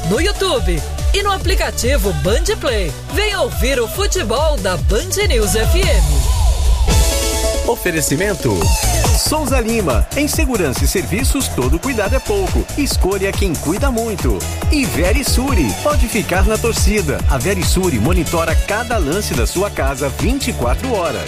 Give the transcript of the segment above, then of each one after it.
no YouTube e no aplicativo Band Play. Venha ouvir o futebol da Band News FM. Oferecimento Souza Lima, em segurança e serviços todo cuidado é pouco, escolha quem cuida muito. E Verisure, pode ficar na torcida, a Verisure monitora cada lance da sua casa 24 horas.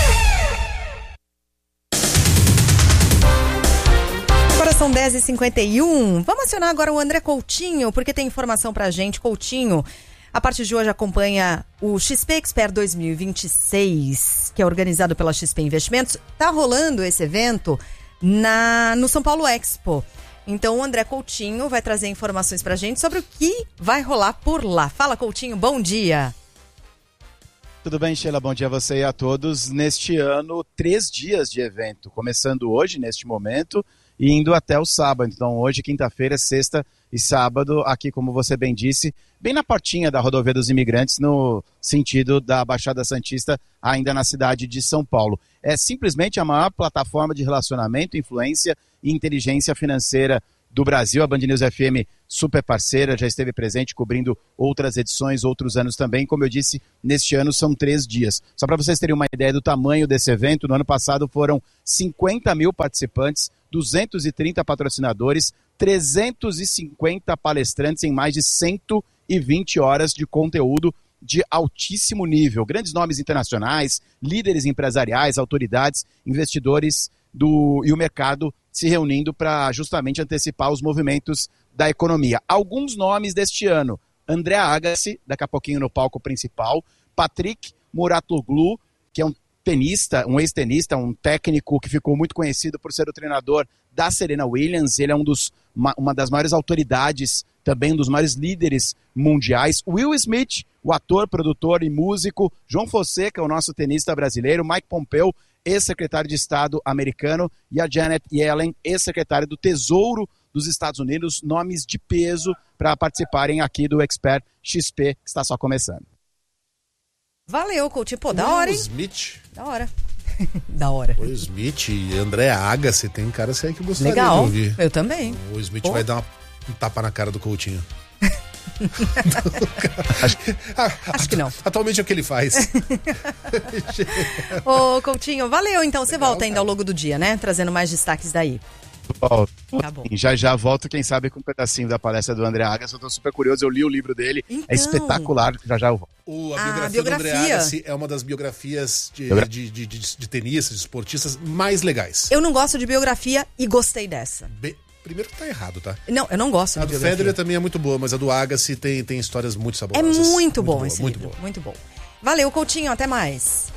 Agora são 10h51, vamos acionar agora o André Coutinho, porque tem informação pra gente. Coutinho, a partir de hoje acompanha o XP Expert 2026, que é organizado pela XP Investimentos. Tá rolando esse evento no São Paulo Expo. Então o André Coutinho vai trazer informações pra gente sobre o que vai rolar por lá. Fala, Coutinho, bom dia. Tudo bem, Sheila? Bom dia a você e a todos. Neste ano, 3 dias de evento, começando hoje, neste momento, e indo até o sábado. Então hoje, quinta-feira, sexta e sábado, aqui, como você bem disse, bem na portinha da Rodovia dos Imigrantes, no sentido da Baixada Santista, ainda na cidade de São Paulo. É simplesmente a maior plataforma de relacionamento, influência e inteligência financeira do Brasil. A Band News FM, super parceira, já esteve presente cobrindo outras edições, outros anos também. Como eu disse, neste ano são 3 dias. Só para vocês terem uma ideia do tamanho desse evento, no ano passado foram 50 mil participantes, 230 patrocinadores, 350 palestrantes em mais de 120 horas de conteúdo de altíssimo nível. Grandes nomes internacionais, líderes empresariais, autoridades, investidores e o mercado se reunindo para justamente antecipar os movimentos da economia. Alguns nomes deste ano: André Agassi, daqui a pouquinho no palco principal, Patrick Mouratoglou, que é um tenista, um ex-tenista, um técnico que ficou muito conhecido por ser o treinador da Serena Williams. Ele é uma das maiores autoridades, também um dos maiores líderes mundiais. Will Smith, o ator, produtor e músico. João Fonseca, o nosso tenista brasileiro. Mike Pompeo, ex-secretário de Estado americano. E a Janet Yellen, ex-secretária do Tesouro dos Estados Unidos. Nomes de peso para participarem aqui do Expert XP, que está só começando. Valeu, Coutinho. Pô, da hora, hein? Smith. Da hora. Da hora. O Smith e André Agassi, tem caras aí que gostaria Legal. de ouvir. Eu também. O Smith vai dar um tapa na cara do Coutinho. Acho que não. Atualmente é o que ele faz. Ô, Coutinho, valeu. Então você Legal, volta ainda ao longo do dia, né? Trazendo mais destaques daí. Tá bom. Já volto, quem sabe, com um pedacinho da palestra do André Agassi. Eu tô super curioso, eu li o livro dele, então, é espetacular, já eu volto. A biografia do André Agassi é uma das biografias de tenistas, de esportistas mais legais. Eu não gosto de biografia e gostei dessa. Primeiro que tá errado, tá? Não, eu não gosto de biografia. A do Federer também é muito boa, mas a do Agassi tem histórias muito saborosas. É muito bom esse muito livro, boa. muito bom. Valeu, Coutinho, até mais.